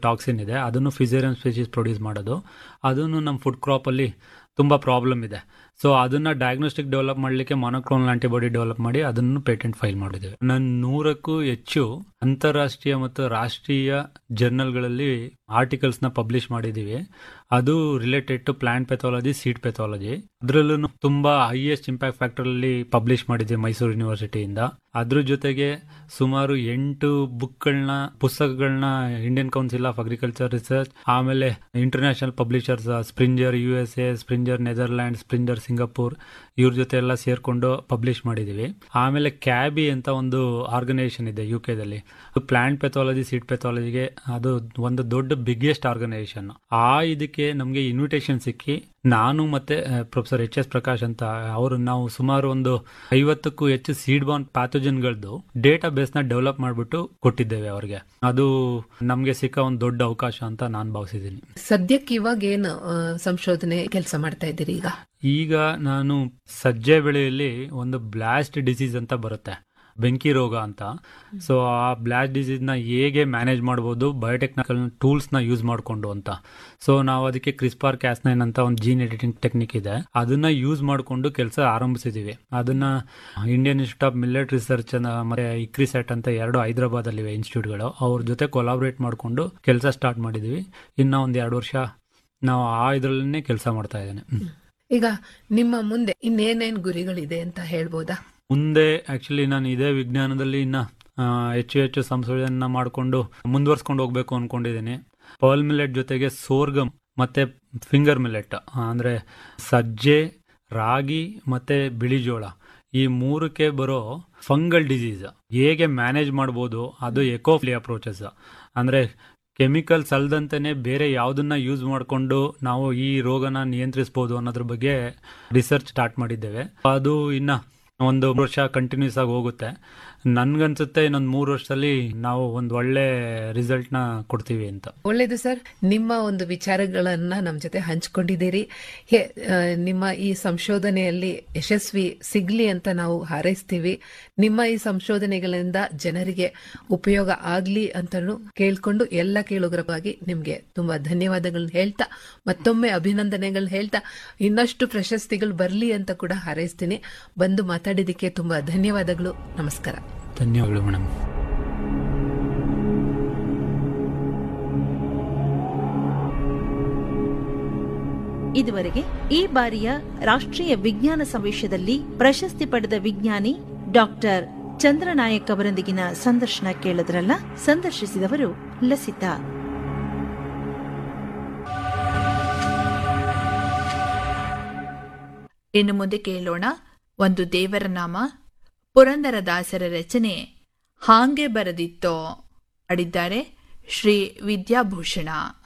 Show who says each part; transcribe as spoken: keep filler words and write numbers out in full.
Speaker 1: Toxin ಇದೆ, ಅದನ್ನು fusarium species produce ಮಾಡೋದು. ಅದನ್ನು ನಮ್ಮ ಫುಡ್ ಕ್ರಾಪಲ್ಲಿ ತುಂಬ ಪ್ರಾಬ್ಲಮ್ ಇದೆ. ಸೊ ಅದನ್ನು ಡಯಾಗ್ನೋಸ್ಟಿಕ್ ಡೆವಲಪ್ ಮಾಡಲಿಕ್ಕೆ ಮೊನೋಕ್ಲೋನಲ್ ಆಂಟಿಬಾಡಿ ಡೆವಲಪ್ ಮಾಡಿ ಅದನ್ನು ಪೇಟೆಂಟ್ ಫೈಲ್ ಮಾಡಿದ್ದೇವೆ. ನಾನು ನೂರಕ್ಕೂ ಹೆಚ್ಚು ಅಂತಾರಾಷ್ಟ್ರೀಯ ಮತ್ತು ರಾಷ್ಟ್ರೀಯ ಜರ್ನಲ್ಗಳಲ್ಲಿ ಆರ್ಟಿಕಲ್ಸ್ನ ಪಬ್ಲಿಷ್ ಮಾಡಿದ್ದೀವಿ. ಅದು related to plant pathology, seed pathology. ಅದರಲ್ಲೂ ತುಂಬ ಹೈಯೆಸ್ಟ್ ಇಂಪ್ಯಾಕ್ಟ್ ಫ್ಯಾಕ್ಟರಲ್ಲಿ ಪಬ್ಲಿಷ್ ಮಾಡಿದ್ದೀವಿ ಮೈಸೂರು ಯೂನಿವರ್ಸಿಟಿಯಿಂದ. ಅದ್ರ ಜೊತೆಗೆ ಸುಮಾರು ಎಂಟು ಬುಕ್ಗಳನ್ನ, ಪುಸ್ತಕಗಳನ್ನ Indian council of agriculture research, ಆಮೇಲೆ international publishers ಸ್ಪ್ರಿಂಜರ್ U S A, ಸ್ಪ್ರಿಂಜರ್ Netherland, ಸ್ಪ್ರಿಂಜರ್ Singapore, ಇವ್ರ ಜೊತೆ ಎಲ್ಲ ಸೇರ್ಕೊಂಡು ಪಬ್ಲಿಷ್ ಮಾಡಿದೀವಿ. ಆಮೇಲೆ ಕ್ಯಾಬಿ ಅಂತ ಒಂದು ಆರ್ಗನೈಸೇಷನ್ ಇದೆ ಯು ಕೆದಲ್ಲಿ, ಪ್ಲಾಂಟ್ ಪೆಥಾಲಜಿ, ಸೀಡ್ ಪೆಥಾಲಜಿಗೆ ಅದು ಒಂದು ದೊಡ್ಡ ಬಿಗ್ಗೆಸ್ಟ್ ಆರ್ಗನೈಸೇಷನ್. ಆ ಇದಕ್ಕೆ ನಮಗೆ ಇನ್ವಿಟೇಷನ್ ಸಿಕ್ಕಿ ನಾನು ಮತ್ತೆ ಪ್ರೊಫೆಸರ್ ಎಚ್ ಎಸ್ ಪ್ರಕಾಶ್ ಅಂತ ಅವರು ನಾವು ಸುಮಾರು ಒಂದು ಐವತ್ತಕ್ಕೂ ಹೆಚ್ಚು ಸೀಡ್ ಬಾರ್ನ್ ಪ್ಯಾಥೋಜನ್ಗಳದ್ದು ಡೇಟಾ ಬೇಸ್ ನ ಡೆವಲಪ್ ಮಾಡಿಬಿಟ್ಟು ಕೊಟ್ಟಿದ್ದೇವೆ ಅವರಿಗೆ. ಅದು ನಮ್ಗೆ ಸಿಕ್ಕ ಒಂದು ದೊಡ್ಡ ಅವಕಾಶ ಅಂತ ನಾನು ಭಾವಿಸಿದ್ದೀನಿ.
Speaker 2: ಸದ್ಯಕ್ಕೆ ಇವಾಗ ಏನು ಸಂಶೋಧನೆ ಕೆಲಸ ಮಾಡ್ತಾ ಇದ್ದೀರಿ? ಈಗ
Speaker 1: ಈಗ ನಾನು ಸಜ್ಜೆ ಬೆಳೆಯಲ್ಲಿ ಒಂದು ಬ್ಲಾಸ್ಟ್ ಡಿಸೀಸ್ ಅಂತ ಬರುತ್ತೆ, ಬೆಂಕಿ ರೋಗ ಅಂತ. ಸೊ ಆ ಬ್ಲಾಸ್ಟ್ ಡಿಸೀಸ್ ನ ಹೇಗೆ ಮ್ಯಾನೇಜ್ ಮಾಡಬಹುದು ಬಯೋಟೆಕ್ನಿಕಲ್ ಟೂಲ್ಸ್ ನ ಯೂಸ್ ಮಾಡಿಕೊಂಡು ಅಂತ. ಸೊ ನಾವು ಅದಕ್ಕೆ ಕ್ರಿಸ್ಪಾರ್ ಕ್ಯಾಸ್ ನೈನ್ ಅಂತ ಒಂದು ಜೀನ್ ಎಡಿಟಿಂಗ್ ಟೆಕ್ನಿಕ್ ಇದೆ, ಅದನ್ನ ಯೂಸ್ ಮಾಡಿಕೊಂಡು ಕೆಲಸ ಆರಂಭಿಸಿದೀವಿ. ಅದನ್ನ Indian institute of millet research ಮತ್ತೆ ಇಕ್ರಿಸೆಟ್ ಅಂತ ಎರಡು ಹೈದರಾಬಾದ್ ಅಲ್ಲಿ ಇನ್ಸ್ಟಿಟ್ಯೂಟ್ಗಳು, ಅವ್ರ ಜೊತೆ ಕೊಲಾಬ್ರೇಟ್ ಮಾಡಿಕೊಂಡು ಕೆಲಸ ಸ್ಟಾರ್ಟ್ ಮಾಡಿದೀವಿ. ಇನ್ನ ಒಂದ್ ಎರಡು ವರ್ಷ ನಾವು ಆ ಇದ್ರಲ್ಲೇ ಕೆಲಸ ಮಾಡ್ತಾ ಇದ್ದೇನೆ.
Speaker 2: ಈಗ ನಿಮ್ಮ ಮುಂದೆ ಇನ್ನೇನೇನ್ ಗುರಿಗಳಿದೆ ಅಂತ ಹೇಳ್ಬೋದಾ?
Speaker 1: ಮುಂದೆ ಆಕ್ಚುಲಿ ನಾನು ಇದೇ ವಿಜ್ಞಾನದಲ್ಲಿ ಇನ್ನ ಹೆಚ್ಚು ಹೆಚ್ಚು ಸಂಶೋಧನೆ ಮಾಡಿಕೊಂಡು ಮುಂದುವರ್ಸ್ಕೊಂಡು ಹೋಗ್ಬೇಕು ಅನ್ಕೊಂಡಿದ್ದೀನಿ. ಪರ್ಲ್ ಮಿಲೆಟ್ ಜೊತೆಗೆ ಸೋರ್ಗಮ್ ಮತ್ತೆ ಫಿಂಗರ್ ಮಿಲೆಟ್ ಅಂದ್ರೆ ಸಜ್ಜೆ, ರಾಗಿ ಮತ್ತೆ ಬಿಳಿ ಜೋಳ, ಈ ಮೂರಕ್ಕೆ ಬರೋ ಫಂಗಲ್ ಡಿಸೀಸ್ ಹೇಗೆ ಮ್ಯಾನೇಜ್ ಮಾಡ್ಬೋದು, ಅದು ಎಕೋಫ್ಲಿ ಅಪ್ರೋಚಸ್ ಅಂದ್ರೆ ಕೆಮಿಕಲ್ಸ್ ಅಲ್ದಂತೆನೆ ಬೇರೆ ಯಾವುದನ್ನ ಯೂಸ್ ಮಾಡಿಕೊಂಡು ನಾವು ಈ ರೋಗನ ನಿಯಂತ್ರಿಸಬಹುದು ಅನ್ನೋದ್ರ ಬಗ್ಗೆ ರಿಸರ್ಚ್ ಸ್ಟಾರ್ಟ್ ಮಾಡಿದ್ದೇವೆ. ಅದು ಇನ್ನ ಒಂದು ವರ್ಷ ಕಂಟಿನ್ಯೂಸ್ ಆಗಿ ಹೋಗುತ್ತೆ. ನನ್ಗನ್ಸುತ್ತೆ ಇನ್ನೊಂದು ಮೂರು ವರ್ಷದಲ್ಲಿ ನಾವು ಒಂದು ಒಳ್ಳೆ ರಿಸಲ್ಟ್ ನ ಕೊಡ್ತೀವಿ ಅಂತ.
Speaker 2: ಒಳ್ಳೇದು ಸರ್, ನಿಮ್ಮ ಒಂದು ವಿಚಾರಗಳನ್ನ ನಮ್ಮ ಜೊತೆ ಹಂಚ್ಕೊಂಡಿದ್ದೀರಿ. ನಿಮ್ಮ ಈ ಸಂಶೋಧನೆಯಲ್ಲಿ ಯಶಸ್ವಿ ಸಿಗ್ಲಿ ಅಂತ ನಾವು ಹಾರೈಸ್ತೀವಿ. ನಿಮ್ಮ ಈ ಸಂಶೋಧನೆಗಳಿಂದ ಜನರಿಗೆ ಉಪಯೋಗ ಆಗ್ಲಿ ಅಂತನೂ ಕೇಳ್ಕೊಂಡು ಎಲ್ಲ ಕೇಳುಗರವಾಗಿ ನಿಮ್ಗೆ ತುಂಬಾ ಧನ್ಯವಾದಗಳನ್ನ ಹೇಳ್ತಾ, ಮತ್ತೊಮ್ಮೆ ಅಭಿನಂದನೆಗಳನ್ನ ಹೇಳ್ತಾ, ಇನ್ನಷ್ಟು ಪ್ರಶಸ್ತಿಗಳು ಬರ್ಲಿ ಅಂತ ಕೂಡ ಹಾರೈಸ್ತೀನಿ. ಬಂದು ಮಾತಾಡಿದಕ್ಕೆ ತುಂಬಾ ಧನ್ಯವಾದಗಳು. ನಮಸ್ಕಾರ.
Speaker 1: ಧನ್ಯವಾದಗಳು ಮೇಡಮ್.
Speaker 3: ಇದುವರೆಗೆ ಈ ಬಾರಿಯ ರಾಷ್ಟ್ರೀಯ ವಿಜ್ಞಾನ ಸಮಾವೇಶದಲ್ಲಿ ಪ್ರಶಸ್ತಿ ಪಡೆದ ವಿಜ್ಞಾನಿ ಡಾಕ್ಟರ್ ಚಂದ್ರನಾಯಕ್ ಅವರೊಂದಿಗಿನ ಸಂದರ್ಶನ ಕೇಳಿದ್ರಲ್ಲ. ಸಂದರ್ಶಿಸಿದವರು ಲಸಿತಾ.
Speaker 4: ಇನ್ನು ಮುಂದೆ ಕೇಳೋಣ ಒಂದು ದೇವರ ನಾಮ. ಪುರಂದರದಾಸರ ರಚನೆ ಹಾಂಗೆ ಬರೆದಿತ್ತೋ. ಅಡಿದ್ದಾರೆ ಶ್ರೀ ವಿದ್ಯಾಭೂಷಣ.